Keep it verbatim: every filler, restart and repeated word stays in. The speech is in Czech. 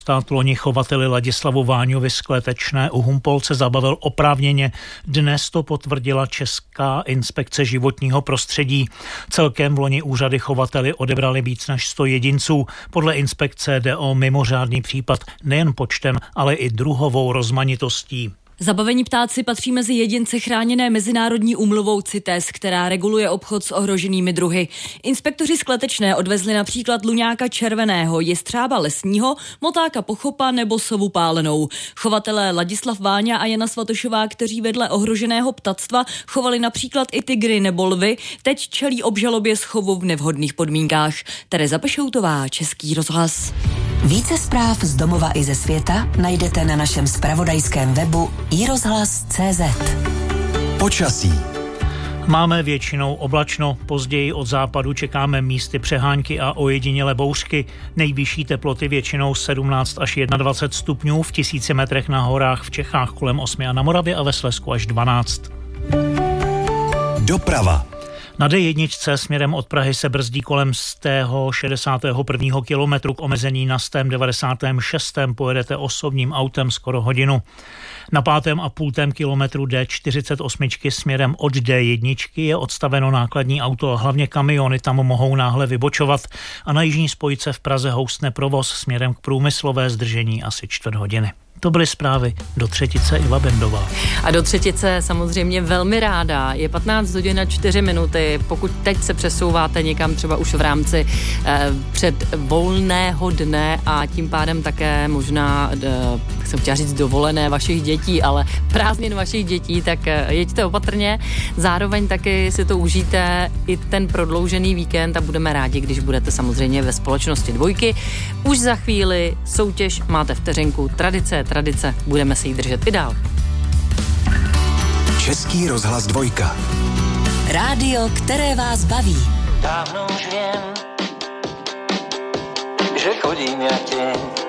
Stát loni chovateli Ladislavu Váňovi z Kletečné u Humpolce zabavil oprávněně. Dnes to potvrdila Česká inspekce životního prostředí. Celkem v loni úřady chovateli odebrali víc než sto jedinců. Podle inspekce jde o mimořádný případ nejen počtem, ale i druhovou rozmanitostí. Zabavení ptáci patří mezi jedince chráněné mezinárodní úmluvou CITES, která reguluje obchod s ohroženými druhy. Inspektoři z Kletečné odvezli například luňáka červeného, jestřába lesního, motáka pochopa nebo sovu pálenou. Chovatelé Ladislav Váňa a Jana Svatošová, kteří vedle ohroženého ptactva chovali například i tygry nebo lvy, teď čelí obžalobě z chovu v nevhodných podmínkách. Tereza Pešoutová, Český rozhlas. Více zpráv z domova i ze světa najdete na našem zpravodajském webu i rozhlas tečka cé zet. Počasí. Máme většinou oblačno, později od západu čekáme místy přehánky a ojedinělé bouřky. Nejvyšší teploty většinou sedmnáct až dvacet jedna stupňů, v tisíci metrech na horách v Čechách kolem osmi a na Moravě a ve Slezsku až dvanáct. Doprava. Na dé jedna směrem od Prahy se brzdí kolem sto šedesátého prvního kilometru, k omezení na sto devadesátém šestém pojedete osobním autem skoro hodinu. Na pátém a půltém kilometru dé čtyřicet osm směrem od dé jedna je odstaveno nákladní auto a hlavně kamiony tam mohou náhle vybočovat a na jižní spojce v Praze houstne provoz směrem k Průmyslové, zdržení asi čtvrt hodiny. To byly zprávy. Do třetice Iva Bendová. A do třetice samozřejmě velmi ráda. Je patnáct hodin a čtyři minuty. Pokud teď se přesouváte někam třeba už v rámci eh, před volného dne a tím pádem také možná, eh, jsem chtěla říct dovolené vašich dětí, ale prázdnin vašich dětí, tak eh, jeďte opatrně. Zároveň taky si to užijte i ten prodloužený víkend a budeme rádi, když budete samozřejmě ve společnosti Dvojky. Už za chvíli soutěž, máte vteřinku, tradice, tradice, budeme se jí držet i dál. Český rozhlas Dvojka. Rádio, které vás baví. Dávno už vím, že chodím jak tě.